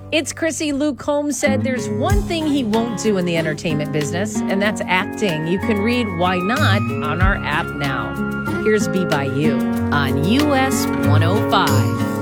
It's Chrissy. Luke Combs said there's one thing he won't do in the entertainment business, and that's acting. You can read Why Not on our app now. Here's Be By You on US 105.